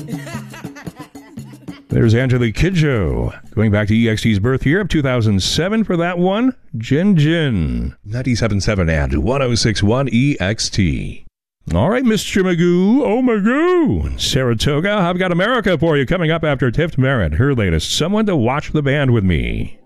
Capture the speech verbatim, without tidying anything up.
There's Angelique Kidjo. Going back to E X T's birth year of two thousand seven for that one. Jin Jin. ninety-seven point seven and one oh six point one E X T. All right, Mister Magoo. Oh, Magoo. Saratoga, I've got America for you coming up after Tiff Merritt. Her latest, Someone to Watch the Band with Me.